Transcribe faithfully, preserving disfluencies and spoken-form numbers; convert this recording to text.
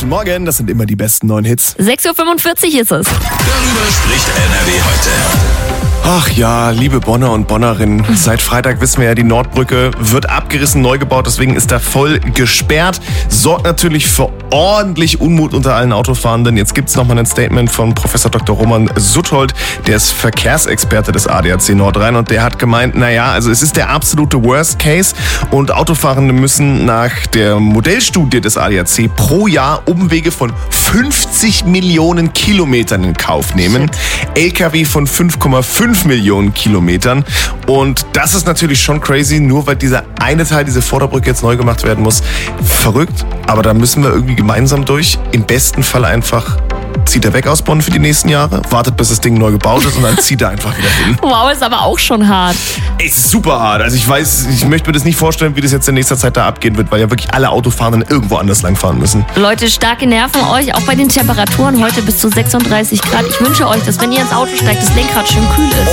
Guten Morgen, das sind immer die besten neuen Hits. sechs Uhr fünfundvierzig ist es. Darüber spricht N R W heute. Ach ja, liebe Bonner und Bonnerinnen, seit Freitag wissen wir ja, die Nordbrücke wird abgerissen, neu gebaut, deswegen ist da voll gesperrt. Sorgt natürlich für ordentlich Unmut unter allen Autofahrenden. Jetzt gibt's nochmal ein Statement von Professor Doktor Roman Suthold, der ist Verkehrsexperte des A D A C Nordrhein und der hat gemeint, naja, also es ist der absolute Worst Case und Autofahrende müssen nach der Modellstudie des A D A C pro Jahr Umwege von fünfzig Millionen Kilometern in Kauf nehmen. L K W von fünf Komma fünf Millionen Kilometern. Und das ist natürlich schon crazy, nur weil dieser eine Teil, diese Vorderbrücke jetzt neu gemacht werden muss. Verrückt, aber da müssen wir irgendwie gemeinsam durch. Im besten Fall einfach zieht er weg aus Bonn für die nächsten Jahre, wartet, bis das Ding neu gebaut ist und dann zieht er einfach wieder hin. Wow, ist aber auch schon hart. Es ist super hart. Also ich weiß, ich möchte mir das nicht vorstellen, wie das jetzt in nächster Zeit da abgehen wird, weil ja wirklich alle Autofahrenden irgendwo anders langfahren müssen. Leute, starke Nerven euch, auch bei den Temperaturen heute bis zu sechsunddreißig Grad. Ich wünsche euch, dass wenn ihr ins Auto steigt, das Lenkrad schön kühl ist.